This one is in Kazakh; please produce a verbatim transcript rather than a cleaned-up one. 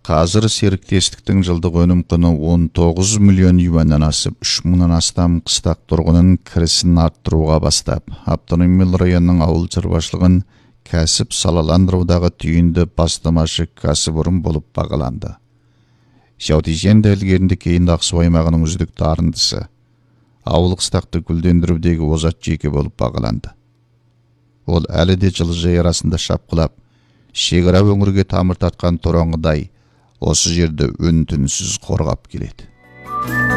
Қазір серіктестіктің жылдық өнім құны он тоғыз миллион юаннан асып, үш мыңнан астам қыстақ тұрғынның кірісін арттыруға бастап, автономиялы районның ауыл шаруашылығын кәсіп салаландырудағы түйінді бастамашы кәсіпорын болып бағаланды. Шаутижен дәлгерінде кейін Ақсу аймағының үздік дарындысы, ауыл қыстақты гүлдендірудегі озат жеке болып бағаланды. Ол әлі де жылыжай арасында шапқылап, шекара өңірге тамыр тартқан тораңғыдай осы жерді үн-түнсіз қорғап келеді.